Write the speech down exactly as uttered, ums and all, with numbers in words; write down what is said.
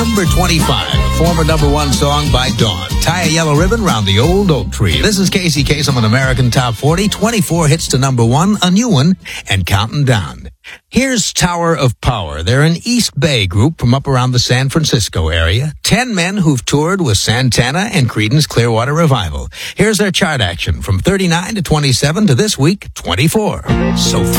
number twenty-five, a former number one song by Dawn. Tie a yellow ribbon round the old oak tree. This is Casey Kasem on American Top forty. twenty-four hits to number one, a new one, and counting down. Here's Tower of Power. They're an East Bay group from up around the San Francisco area. Ten men who've toured with Santana and Creedence Clearwater Revival. Here's their chart action from thirty-nine to twenty-seven to this week, twenty-four. So